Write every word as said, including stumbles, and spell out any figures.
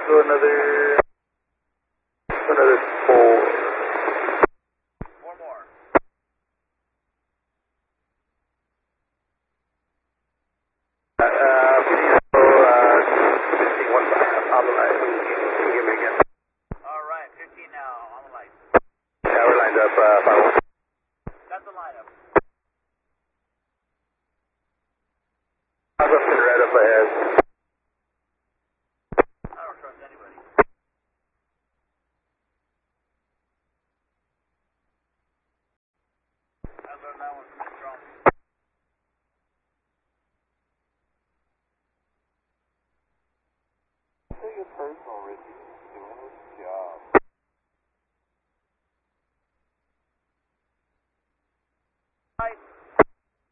go another, another four. Four more. Uh, uh, please go, uh, fifteen one five, on the line. Can you hear me again? All right, fifteen now, on the light. Yeah, we're lined up, uh, five one. Got the lineup. How's up and right up ahead? I don't trust anybody. I learned that one from Miss Trump. Take it personal, Richie.